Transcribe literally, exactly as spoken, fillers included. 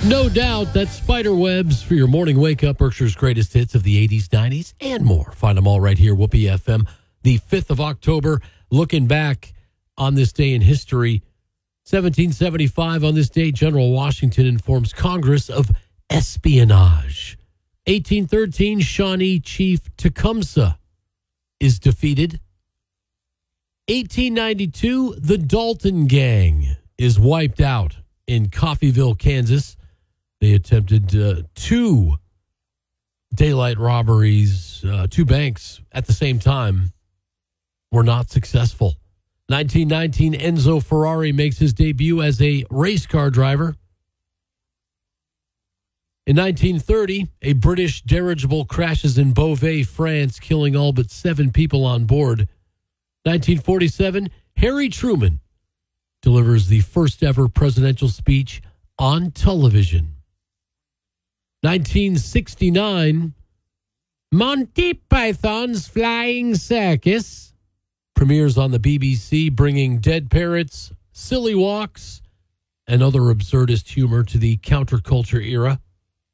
No doubt that's Spiderwebs for your morning wake-up, Berkshire's greatest hits of the eighties, nineties, and more. Find them all right here, Whoopee F M. The fifth of October, looking back on this day in history, seventeen seventy-five, on this day, General Washington informs Congress of espionage. eighteen thirteen, Shawnee Chief Tecumseh is defeated. eighteen ninety-two, the Dalton Gang is wiped out in Coffeyville, Kansas. They attempted uh, two daylight robberies, uh, two banks at the same time, were not successful. nineteen nineteen, Enzo Ferrari makes his debut as a race car driver. In nineteen thirty, a British dirigible crashes in Beauvais, France, killing all but seven people on board. nineteen forty-seven, Harry Truman delivers the first ever presidential speech on television. nineteen sixty-nine, Monty Python's Flying Circus premieres on the B B C, bringing dead parrots, silly walks, and other absurdist humor to the counterculture era.